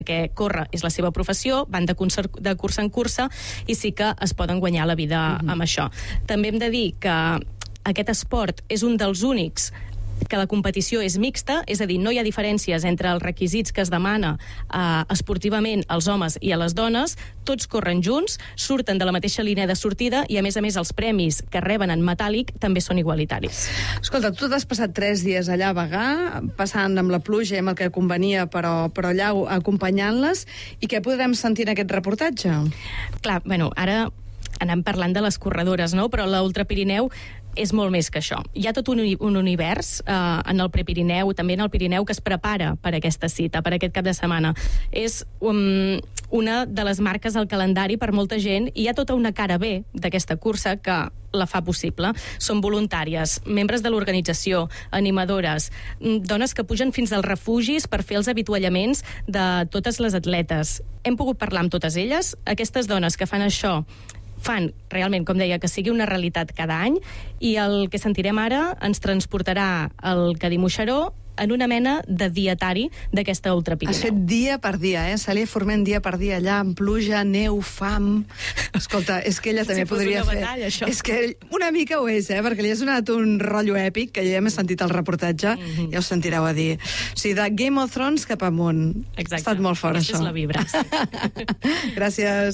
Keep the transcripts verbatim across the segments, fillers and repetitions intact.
perquè córrer és la seva professió, van de cursa, de cursa en cursa i sí que es poden guanyar la vida uh-huh. amb això. També hem de dir que aquest esport és un dels únics que la competició és mixta, és a dir, no hi ha diferències entre els requisits que es demana eh, esportivament als homes i a les dones, tots corren junts, surten de la mateixa línia de sortida i, a més a més, els premis que reben en metàl·lic també són igualitaris. Escolta, tu t'has passat tres dies allà a Bagà, passant amb la pluja i amb el que convenia, però, però allà acompanyant-les, i què podrem sentir en aquest reportatge? Clar, bueno, ara anem parlant de les corredores, no? Però l'Ultra Pirineu és molt més que això. Hi ha tot un, un univers eh, en el Prepirineu, també en el Pirineu, que es prepara per aquesta cita, per aquest cap de setmana. És um, una de les marques al calendari per molta gent, i hi ha tota una cara B d'aquesta cursa que la fa possible. Són voluntàries, membres de l'organització, animadores, dones que pugen fins als refugis per fer els avituallaments de totes les atletes. Hem pogut parlar amb totes elles. Aquestes dones que fan això fan realment, com deia, que sigui una realitat cada any, i el que sentirem ara ens transportarà al Cadí Moixeró en una mena de dietari d'aquesta Ultra Pirineu. Has fet dia per dia, eh? Cèlia Forment, dia per dia, allà amb pluja, neu, fam... Escolta, és que ella també sí, podria fer... Batalla, això. És que una mica ho és, eh? Perquè li has donat un rotllo èpic, que ja hem sentit el reportatge, mm-hmm. ja ho sentireu a dir. O sigui, de Game of Thrones cap amunt. Exacte. Ha estat molt fort, Aquesta això. és la vibra. Gràcies.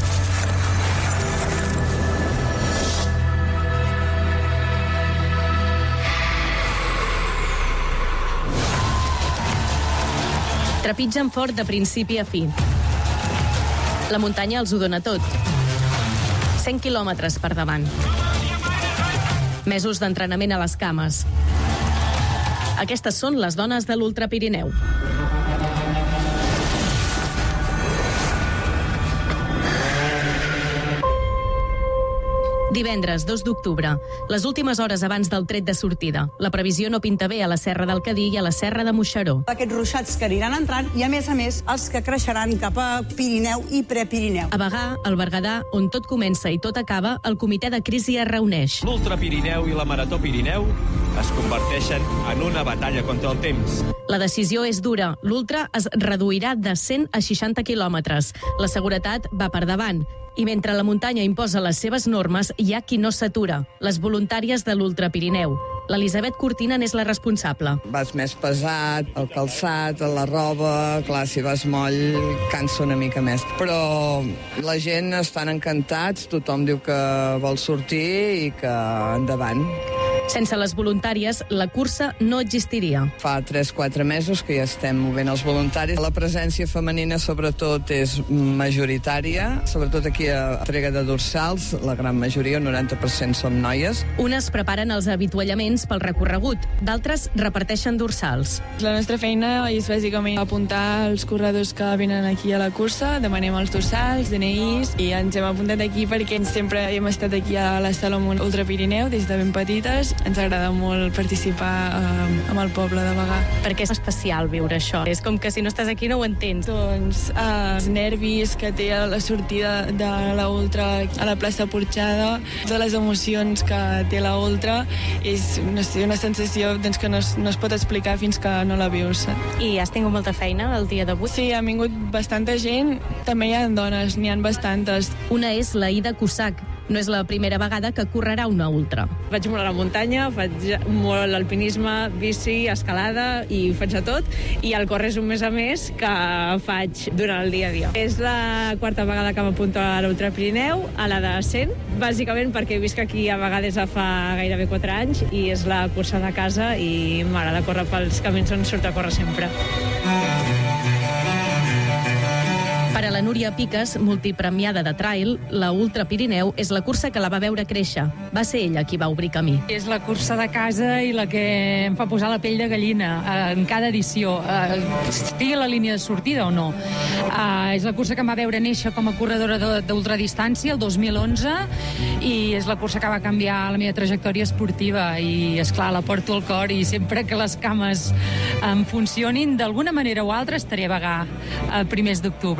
Trepitgen fort de principi a fi. La muntanya els ho dona tot. cent quilòmetres per davant. Mesos d'entrenament a les cames. Aquestes són les dones de l'Ultra Pirineu. Divendres, dos d'octubre, les últimes hores abans del tret de sortida. La previsió no pinta bé a la Serra del Cadí i a la Serra de Moixeró. Aquests ruixats que aniran entrant i, a més a més, els que creixeran cap a Pirineu i Prepirineu. A Bagà, al Berguedà, on tot comença i tot acaba, el comitè de crisi es reuneix. L'Ultra Pirineu i la Marató Pirineu es converteixen en una batalla contra el temps. La decisió és dura. L'Ultra es reduirà de cent a seixanta quilòmetres. La seguretat va per davant. I mentre la muntanya imposa les seves normes, hi ha qui no s'atura, les voluntàries de l'Ultra Pirineu. L'Elisabet Cortina n'és la responsable. Vas més pesat, el calçat, la roba... Clar, si vas moll, cansa una mica més. Però la gent estan encantats, tothom diu que vol sortir i que endavant. Sense les voluntàries, la cursa no existiria. Fa tres quatre mesos que ja estem movent els voluntaris. La presència femenina, sobretot, és majoritària, sobretot aquí a Trega de Dorsals, la gran majoria, el noranta per cent som noies. Unes preparen els avituallaments pel recorregut, d'altres reparteixen dorsals. La nostra feina és bàsicament apuntar els corredors que venen aquí a la cursa, demanem els dorsals, D N Is, i ens hem apuntat aquí perquè sempre hem estat aquí a la Salomon Ultra Pirineu des de ben petites. Ens agrada molt participar eh, amb el poble de Bagà. Perquè és especial viure això. És com que si no estàs aquí no ho entens. Doncs eh, els nervis que té la sortida de la Ultra a la plaça Porxada, de les emocions que té la Ultra, és no sé, una sensació doncs, que no es, no es pot explicar fins que no la vius. I has tingut molta feina el dia d'avui? Sí, ha vingut bastanta gent. També hi ha dones, n'hi ha bastantes. Una és la Ida Cusac. No és la primera vegada que correrà una ultra. Vaig molt a la muntanya, faig molt alpinisme, bici, escalada i faig de tot. I el córrer és un més a més que faig durant el dia a dia. És la quarta vegada que m'apunto a l'Ultra Pirineu, a la de cent, bàsicament perquè visc aquí a Bagà des de fa gairebé quatre anys i és la cursa de casa i m'agrada córrer pels camins on surt a córrer sempre. Per a la Núria Piques, multipremiada de trail, la Ultra Pirineu és la cursa que la va veure créixer. Va ser ella qui va obrir camí. És la cursa de casa i la que em fa posar la pell de gallina eh, en cada edició, eh, estigui a la línia de sortida o no. Eh, és la cursa que em va veure néixer com a corredora d'ultradistància el dos mil onze i és la cursa que va canviar la meva trajectòria esportiva i, esclar, la porto al cor i sempre que les cames em funcionin, d'alguna manera o altra estaré a Bagà a primers d'octubre. A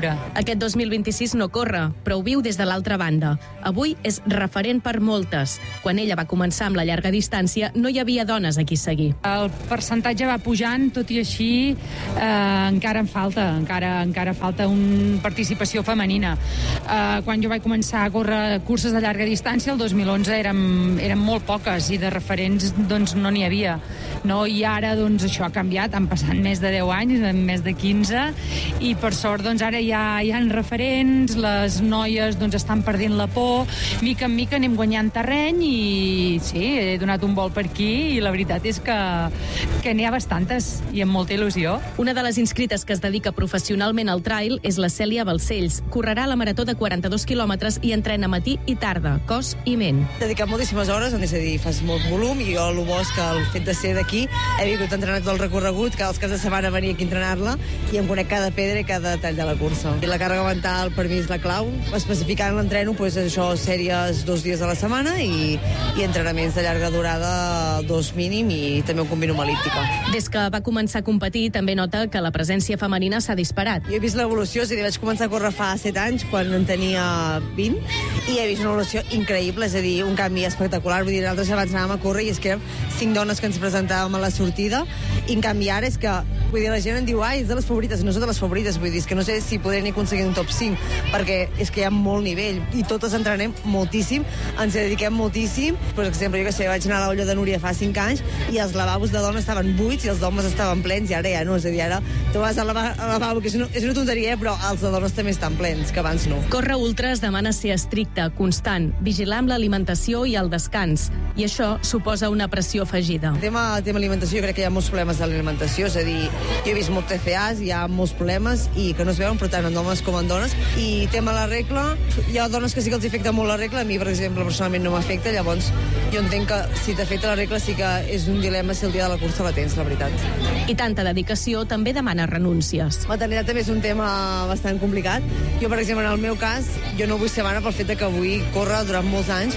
Aquest dos mil vint-i-sis no corre, però ho viu des de l'altra banda. Avui és referent per moltes. Quan ella va començar amb la llarga distància, no hi havia dones a qui seguir. El percentatge va pujant, tot i així eh, encara en falta, encara, encara falta una participació femenina. Eh, quan jo vaig començar a córrer curses de llarga distància, el dos mil onze eren, eren molt poques i de referents doncs, no n'hi havia. No? I ara doncs, això ha canviat, han passat més de deu anys, més de quinze, i per sort doncs, ara ja hi ha referents, les noies doncs, estan perdent la por, mica en mica anem guanyant terreny i sí, he donat un vol per aquí i la veritat és que, que n'hi ha bastantes i amb molta il·lusió. Una de les inscrites que es dedica professionalment al trail és la Cèlia Balcells. Correrà la marató de quaranta-dos quilòmetres i entrena matí i tarda, cos i ment. He dedicat moltíssimes hores, és a dir, fas molt volum i jo el bo és que el fet de ser d'aquí he vingut a entrenar tot el recorregut, que els caps de setmana venia aquí a entrenar-la i em conec cada pedra i cada detall de la cursa. I la càrrega mental per mi és la clau, especificant l'entreno, doncs això, sèries dos dies a la setmana i, i entrenaments de llarga durada, dos mínim, i també un combino amb el·líptica. Des que va començar a competir, també nota que la presència femenina s'ha disparat. Jo he vist l'evolució, és a dir, vaig començar a córrer fa set anys, quan en tenia vint, i he vist una evolució increïble, és a dir, un canvi espectacular. Vull dir, nosaltres abans anàvem a córrer i és que érem cinc dones que ens presentàvem a la sortida, i en canvi ara és que, vull dir, la gent em diu, ai, és de les favorites, no són de les favorites, vull dir, és que no sé si podré ni aconseguir un top cinc, perquè és que hi ha molt nivell, i totes entrenem moltíssim, ens dediquem moltíssim. Per exemple, jo que sé, vaig anar a l'Olla de Núria fa cinc anys, i els lavabos de dones estaven buits i els d'homes estaven plens, i ara ja no, és a dir, ara tu vas al lavabo, que és una, és una tonteria, però els de dones també estan plens, que abans no. Córrer ultres demana ser estricte, constant, vigilar amb l'alimentació i el descans, i això suposa una pressió afegida. El tema, el tema alimentació, jo crec que hi ha molts problemes de l'alimentació, és a dir, jo he vist molt T C As, hi ha molts problemes i que no es veuen, però tant en homes com en dones. I tema la regla, hi ha dones que sí que els afecta molt la regla, a mi, per exemple, personalment no m'afecta, llavors jo entenc que si t'afecta la regla sí que és un dilema si el dia de la cursa la tens, la veritat. I tanta dedicació també demana renúncies. Maternitat també és un tema bastant complicat. Jo, per exemple, en el meu cas, jo no vull ser mare pel fet que vull córrer durant molts anys.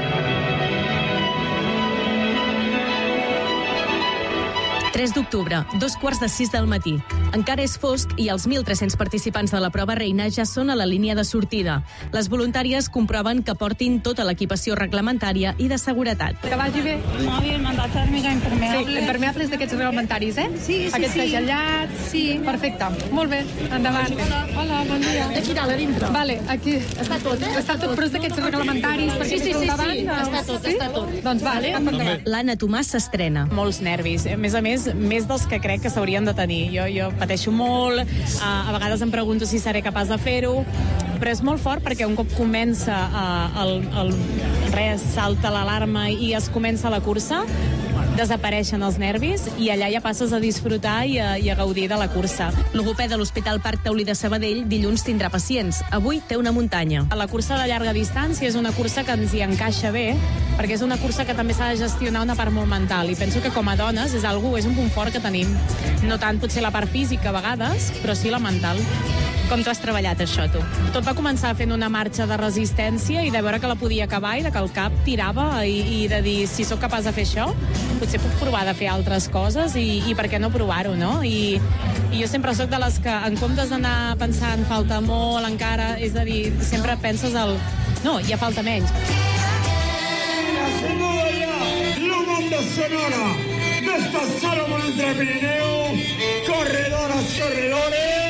tres d'octubre, dos quarts de sis del matí. Encara és fosc i els mil tres-cents participants de la prova reina ja són a la línia de sortida. Les voluntàries comproven que portin tota l'equipació reglamentària i de seguretat. Que vagi bé. Mòbil, mandat tèrmica, impermeable. Sí, impermeables d'aquests reglamentaris, eh? Sí, sí, Aquests sí. segellats. Sí. Perfecte. Molt bé. Endavant. Hola, hola, bon dia. Aquí dalt, a dintre. Vale, aquí. Està tot, eh? Està tot, però és d'aquests reglamentaris. Sí, sí, sí, sí. Està tot, sí? està tot. Doncs vale, cap endavant. L'Anna Tomàs s'estrena. Molts nervis. A més a més, més dels que crec que s'haurien de tenir. Jo, jo pateixo molt, a, a vegades em pregunto si seré capaç de fer-ho, però és molt fort perquè un cop comença a, el, el res, salta l'alarma i es comença la cursa, desapareixen els nervis i allà ja passes a disfrutar i a, i a gaudir de la cursa. Logopeda de l'Hospital Parc Taulí de Sabadell dilluns tindrà pacients. Avui té una muntanya. La cursa de llarga distància és una cursa que ens hi encaixa bé, perquè és una cursa que també s'ha de gestionar una part molt mental, i penso que com a dones és algú, és un punt fort que tenim. No tant potser la part física a vegades, però sí la mental. Com t'ho has treballat, això, tu? Tot va començar fent una marxa de resistència i de veure que la podia acabar i de que el cap tirava i, i de dir, si sóc capaç de fer això, potser puc provar de fer altres coses i, i per què no provar-ho, no? I, I jo sempre sóc de les que, en comptes d'anar pensant falta molt encara, és a dir, sempre penses el... No, ja falta menys. La banda sonora de esta Salomón Ultra Pirineu, corredoras, corredores...